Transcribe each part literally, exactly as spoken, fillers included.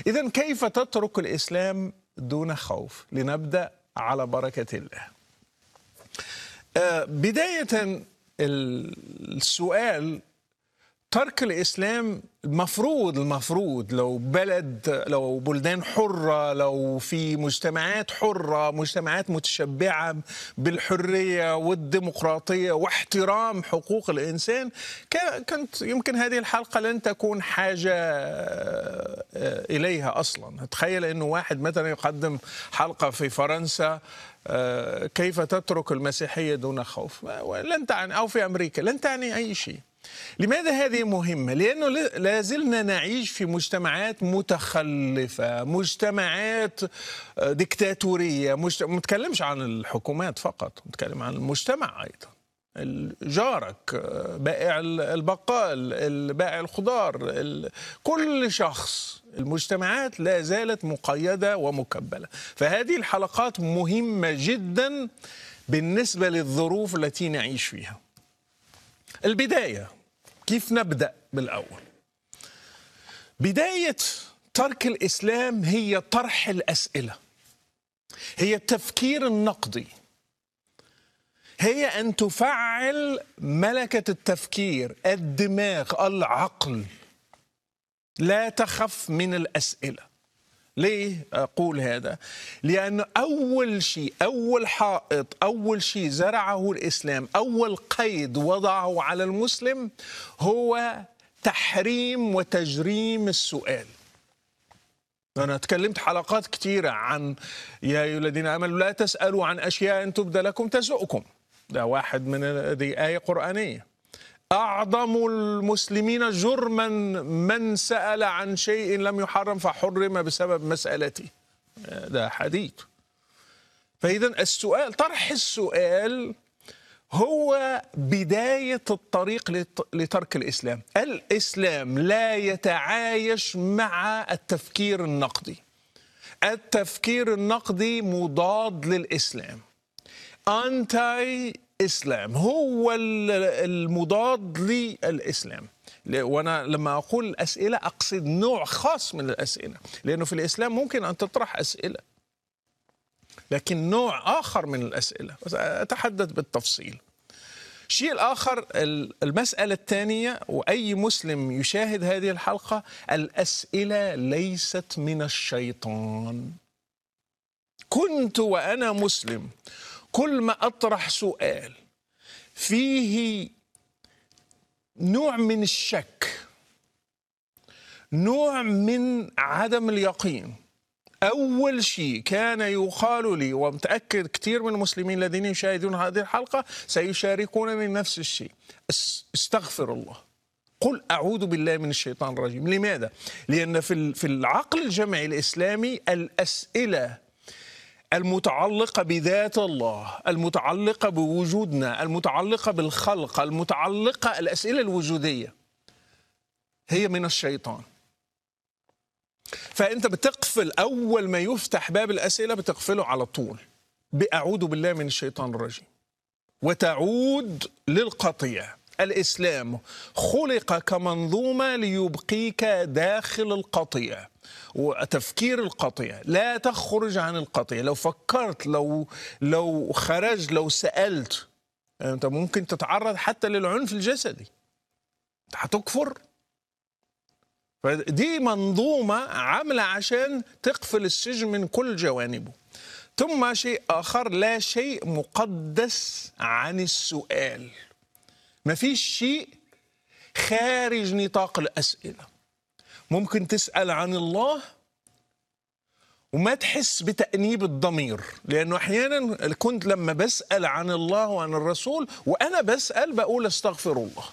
إذن كيف تترك الإسلام دون خوف؟ لنبدأ على بركة الله. بداية السؤال، ترك الإسلام المفروض المفروض لو بلد، لو بلدان حرة، لو في مجتمعات حرة، مجتمعات متشبعة بالحرية والديمقراطية واحترام حقوق الإنسان، كانت يمكن هذه الحلقة لن تكون حاجة إليها أصلا. تخيل أنه واحد مثلا يقدم حلقة في فرنسا كيف تترك المسيحية دون خوف، لن تعني، أو في أمريكا لن تعني أي شيء. لماذا هذه مهمة؟ لأنه لازلنا نعيش في مجتمعات متخلفة، مجتمعات ديكتاتورية. ما نتكلمش عن الحكومات فقط، نتكلم عن المجتمع أيضا. جارك، بائع البقال، بائع الخضار، كل شخص. المجتمعات لا زالت مقيدة ومكبلة. فهذه الحلقات مهمة جدا بالنسبة للظروف التي نعيش فيها. البداية، كيف نبدأ بالأول؟ بداية ترك الإسلام هي طرح الأسئلة، هي التفكير النقدي، هي أن تفعل ملكة التفكير، الدماغ، العقل. لا تخف من الأسئلة. ليه أقول هذا؟ لأن أول شيء، أول حائط، أول شيء زرعه الإسلام، أول قيد وضعه على المسلم هو تحريم وتجريم السؤال. أنا تكلمت حلقات كثيرة عن يا أيها الذين آمنوا لا تسألوا عن أشياء إن تبد لكم تسؤكم. ده واحد من هذه آية قرآنية. أعظم المسلمين جرما من سأل عن شيء لم يحرم فحرم بسبب مسألته. ده حديث. فإذا السؤال، طرح السؤال هو بداية الطريق لترك الإسلام. الإسلام لا يتعايش مع التفكير النقدي. التفكير النقدي مضاد للإسلام. أنتي إسلام، هو المضاد للإسلام. وأنا لما أقول الأسئلة أقصد نوع خاص من الأسئلة، لأنه في الإسلام ممكن أن تطرح أسئلة، لكن نوع آخر من الأسئلة أتحدث بالتفصيل. الشيء الآخر، المسألة الثانية، وأي مسلم يشاهد هذه الحلقة، الأسئلة ليست من الشيطان. كنت وأنا مسلم كل ما أطرح سؤال فيه نوع من الشك، نوع من عدم اليقين، أول شيء كان يقال لي، ومتأكد كثير من المسلمين الذين يشاهدون هذه الحلقة سيشاركونني نفس الشيء: استغفر الله، قل أعوذ بالله من الشيطان الرجيم. لماذا؟ لأن في العقل الجمعي الإسلامي الأسئلة المتعلقة بذات الله، المتعلقة بوجودنا، المتعلقة بالخلق، المتعلقة، الأسئلة الوجودية هي من الشيطان. فأنت بتقفل أول ما يفتح باب الأسئلة، بتقفله على طول بأعوذ بالله من الشيطان الرجيم، وتعود للقطيع. الإسلام خلق كمنظومة ليبقيك داخل القطيع وتفكير القطيع. لا تخرج عن القطيع. لو فكرت، لو لو خرجت، لو سألت، أنت ممكن تتعرض حتى للعنف الجسدي، هتكفر. فدي منظومة عاملة عشان تقفل السجن من كل جوانبه. ثم شيء آخر، لا شيء مقدس عن السؤال. ما فيش شيء خارج نطاق الأسئلة. ممكن تسأل عن الله وما تحس بتأنيب الضمير، لأنه أحيانا كنت لما بسأل عن الله وعن الرسول وأنا بسأل بقول استغفر الله.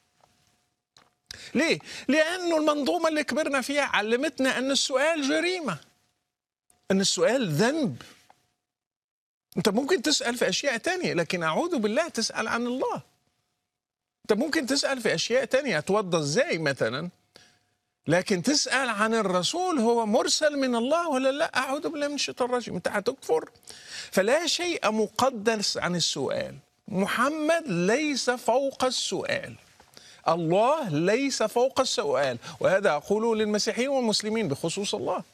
ليه؟ لأنه المنظومة اللي كبرنا فيها علمتنا أن السؤال جريمة، أن السؤال ذنب. أنت ممكن تسأل في أشياء تانية، لكن أعوذ بالله تسأل عن الله. أنت ممكن تسأل في أشياء تانية، أتوضى إزاي مثلا، لكن تسأل عن الرسول هو مرسل من الله ولا لا، أعوذ بالله من الشيطان الرجيم، أنت هتكفر. فلا شيء مقدس عن السؤال. محمد ليس فوق السؤال. الله ليس فوق السؤال، وهذا أقوله للمسيحيين والمسلمين بخصوص الله.